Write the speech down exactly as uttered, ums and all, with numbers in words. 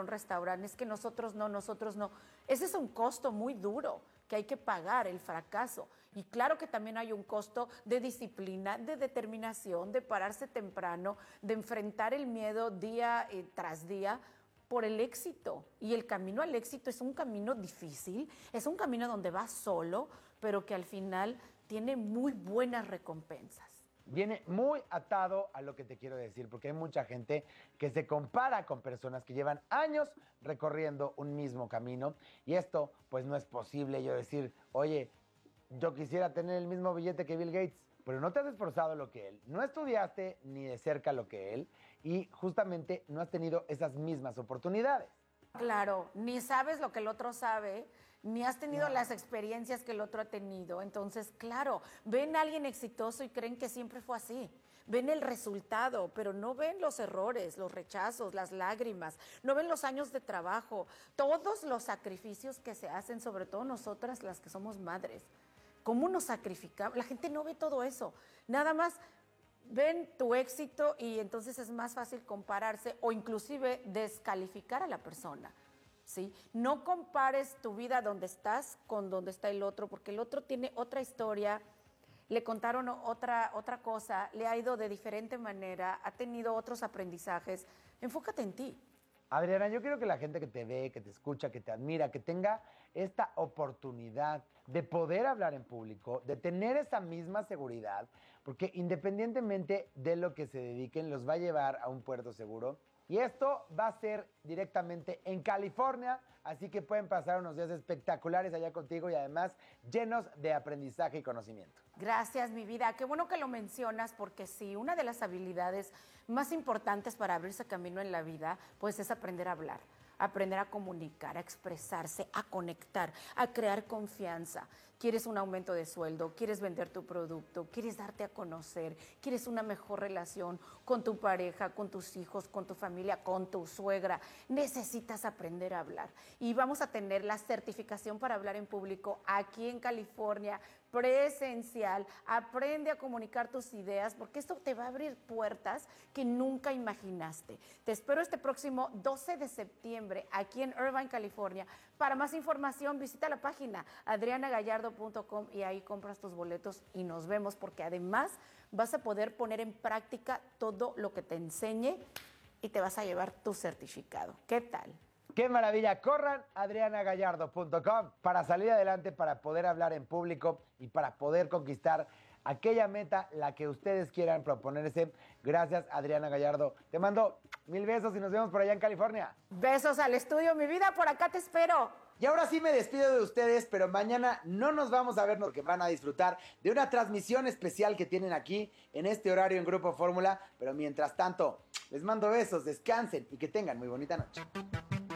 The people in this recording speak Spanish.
para un restaurante, es que nosotros no, nosotros no. Ese es un costo muy duro que hay que pagar, el fracaso. Y claro que también hay un costo de disciplina, de determinación, de pararse temprano, de enfrentar el miedo día eh, tras día por el éxito. Y el camino al éxito es un camino difícil, es un camino donde vas solo, pero que al final tiene muy buenas recompensas. Viene muy atado a lo que te quiero decir, porque hay mucha gente que se compara con personas que llevan años recorriendo un mismo camino y esto pues no es posible. Yo decir, oye, yo quisiera tener el mismo billete que Bill Gates, pero no te has esforzado lo que él, no estudiaste ni de cerca lo que él y justamente no has tenido esas mismas oportunidades. Claro, ni sabes lo que el otro sabe, ni has tenido no. las experiencias que el otro ha tenido. Entonces, claro, ven a alguien exitoso y creen que siempre fue así. Ven el resultado, pero no ven los errores, los rechazos, las lágrimas, no ven los años de trabajo, todos los sacrificios que se hacen, sobre todo nosotras las que somos madres. ¿Cómo nos sacrificamos? La gente no ve todo eso. Nada más ven tu éxito y entonces es más fácil compararse o inclusive descalificar a la persona, ¿sí? No compares tu vida donde estás con donde está el otro, porque el otro tiene otra historia, le contaron otra, otra cosa, le ha ido de diferente manera, ha tenido otros aprendizajes. Enfócate en ti. Adriana, yo quiero que la gente que te ve, que te escucha, que te admira, que tenga esta oportunidad de poder hablar en público, de tener esa misma seguridad, porque independientemente de lo que se dediquen, los va a llevar a un puerto seguro. Y esto va a ser directamente en California, así que pueden pasar unos días espectaculares allá contigo y además llenos de aprendizaje y conocimiento. Gracias, mi vida. Qué bueno que lo mencionas, porque sí, una de las habilidades más importantes para abrirse camino en la vida, pues es aprender a hablar. Aprender a comunicar, a expresarse, a conectar, a crear confianza. Quieres un aumento de sueldo, quieres vender tu producto, quieres darte a conocer, quieres una mejor relación con tu pareja, con tus hijos, con tu familia, con tu suegra. Necesitas aprender a hablar. Y vamos a tener la certificación para hablar en público aquí en California, presencial. Aprende a comunicar tus ideas, porque esto te va a abrir puertas que nunca imaginaste. Te espero este próximo doce de septiembre aquí en Irvine, California. Para más información, visita la página adriana gallardo punto com y ahí compras tus boletos y nos vemos, porque además vas a poder poner en práctica todo lo que te enseñe y te vas a llevar tu certificado. ¿Qué tal? ¡Qué maravilla! Corran a adriana gallardo punto com para salir adelante, para poder hablar en público y para poder conquistar aquella meta, la que ustedes quieran proponerse. Gracias, Adriana Gallardo. Te mando mil besos y nos vemos por allá en California. Besos al estudio, mi vida, por acá te espero. Y ahora sí me despido de ustedes, pero mañana no nos vamos a ver porque van a disfrutar de una transmisión especial que tienen aquí en este horario en Grupo Fórmula. Pero mientras tanto, les mando besos, descansen y que tengan muy bonita noche.